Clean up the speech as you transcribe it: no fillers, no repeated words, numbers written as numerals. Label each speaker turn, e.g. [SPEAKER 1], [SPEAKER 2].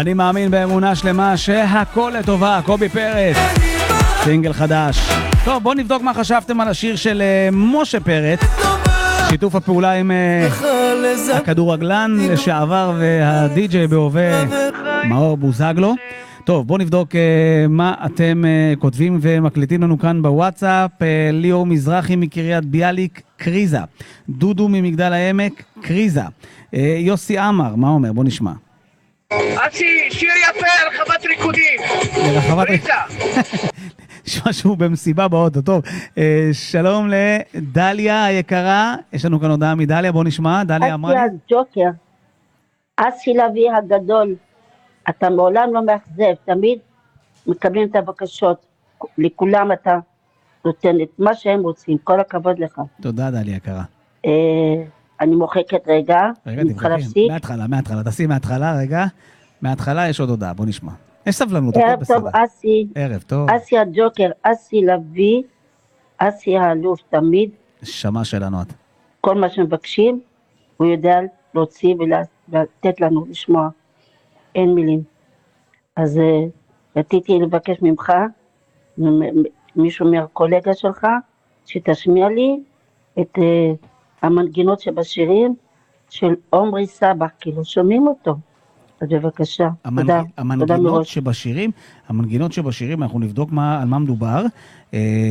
[SPEAKER 1] אני מאמין באמונה שלמה שהכל לטובה. קובי פרץ, סינגל חדש. טוב, בואו נבדוק מה חשבתם על השיר של משה פרץ, שיתוף הפעולה עם הכדורגלן לשעבר והדי-ג'יי בהווה מאור בוזגלו. טוב, בואו נבדוק מה אתם כותבים ומקליטים לנו כאן בוואטסאפ. ליאור מזרחי מקריית ביאליק, קריזה. דודו ממגדל העמק, קריזה. יוסי אמר, מה אומר? בואו נשמע.
[SPEAKER 2] אסי, שיר יפה, רחבת ריקודים. קריזה.
[SPEAKER 1] נשמע שהוא במסיבה באוטו. טוב, שלום לדליה היקרה. יש לנו כאן הודעה מדליה, בואו נשמע. דליה אמרה לי.
[SPEAKER 3] אסי הג'וקר, אסי לוי הגדול. אתה מעולם לא מאכזב, תמיד מקבלים את הבקשות. לכולם אתה נותן את מה שהם רוצים. כל הכבוד לך.
[SPEAKER 1] תודה דליה יקרה.
[SPEAKER 3] אני מוחקת רגע.
[SPEAKER 1] תבחרי, מההתחלה, תעשי מההתחלה רגע. מההתחלה יש עוד הודעה, בוא נשמע. יש סבלנות, הכל בסדר.
[SPEAKER 3] ערב טוב אסי.
[SPEAKER 1] ערב טוב.
[SPEAKER 3] אסי הג'וקר, אסי לוי, אסי האלוף תמיד.
[SPEAKER 1] שמה שלנו את.
[SPEAKER 3] כל מה שמבקשים, הוא יודע להוציא ולתת לנו לשמוע. אין מילים. אז רציתי לבקש ממך, מישהו מהקולגה שלך, שתשמיע לי את המנגינות שבשירים של עומרי סבח, כאילו שומעים אותו. אז בבקשה, תודה.
[SPEAKER 1] המנגינות שבשירים, אנחנו נבדוק על מה מדובר.